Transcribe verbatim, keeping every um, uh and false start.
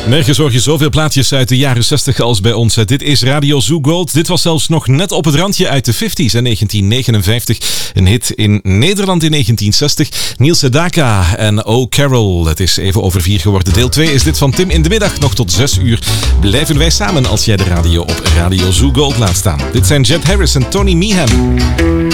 Nergens hoor je zoveel plaatjes uit de jaren zestig als bij ons. Dit is Radio Zoo Gold. Dit was zelfs nog net op het randje uit de vijftiger en negentien negenenvijftig. Een hit in Nederland in negentien zestig. Niels Sedaka en Oh Carol. Het is even over vier geworden. Deel twee is dit van Tim in de middag. Nog tot zes uur blijven wij samen als jij de radio op Radio Zoo Gold laat staan. Dit zijn Jet Harris en Tony Meehan.